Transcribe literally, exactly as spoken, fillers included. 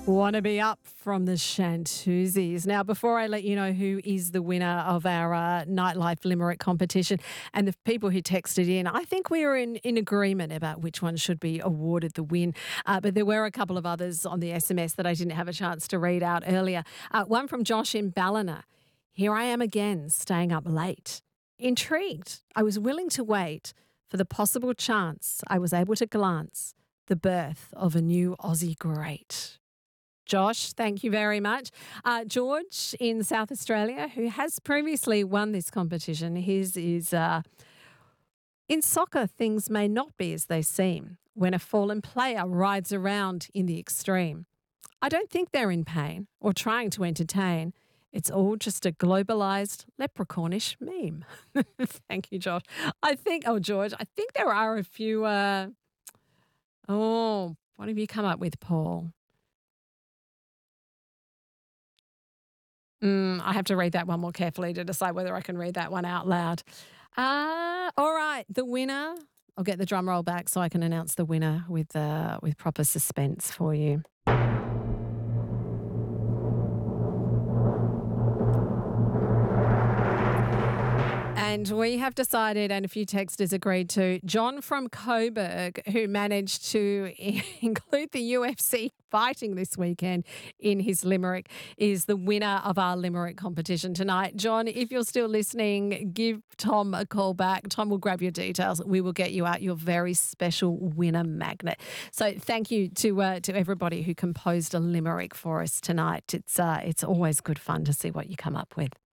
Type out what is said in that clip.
Want to be up from the Shantuzis. Now, before I let you know who is the winner of our uh, Nightlife Limerick competition and the people who texted in, I think we are in, in agreement about which one should be awarded the win. Uh, but there were a couple of others on the S M S that I didn't have a chance to read out earlier. Uh, one from Josh in Ballina. Here I am again, staying up late. Intrigued, I was willing to wait for the possible chance I was able to glance the birth of a new Aussie great. Josh, thank you very much. Uh, George in South Australia, who has previously won this competition, his is uh, in soccer, things may not be as they seem when a fallen player rides around in the extreme. I don't think they're in pain or trying to entertain. It's all just a globalised leprechaunish meme. Thank you, Josh. I think, oh, George, I think there are a few, uh, oh, what have you come up with, Paul? Mm, I have to read that one more carefully to decide whether I can read that one out loud. Uh, all right, the winner. I'll get the drum roll back so I can announce the winner with uh, with proper suspense for you. And we have decided, and a few texters agreed to, John from Coburg, who managed to include the U F C fighting this weekend in his limerick, is the winner of our limerick competition tonight. John, if you're still listening, give Tom a call back. Tom will grab your details. We will get you out your very special winner magnet. So thank you to uh, to everybody who composed a limerick for us tonight. It's uh, it's always good fun to see what you come up with.